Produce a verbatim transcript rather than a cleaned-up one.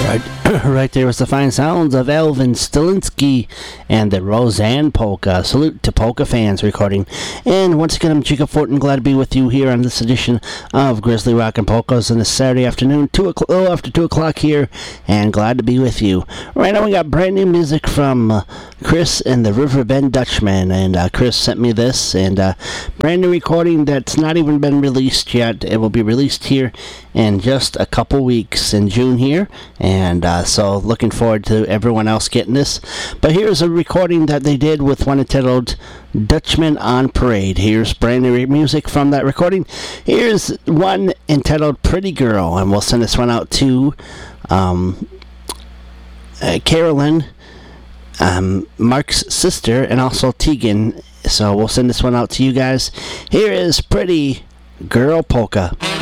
Right there was the fine sounds of Elvin Stilinski and the Roseanne Polka. Salute to polka fans recording. And once again, I'm Jacob Fortin. Glad to be with you here on this edition of Grizzly Rock and Polkas on this Saturday afternoon, two o'clock, oh, after two o'clock here, and glad to be with you. Right now, we got brand new music from uh, Chris and the Riverbend Dutchman, and uh, Chris sent me this, and uh, brand new recording that's not even been released yet. It will be released here in just a couple weeks in June here, and uh, so looking forward to everyone else getting this. But here's a recording that they did with one entitled Dutchman on Parade. Here's brand new music from that recording. Here's one entitled Pretty Girl, and we'll send this one out to um, uh, Carolyn, um, Mark's sister, and also Tegan. So we'll send this one out to you guys. Here is Pretty Girl Polka.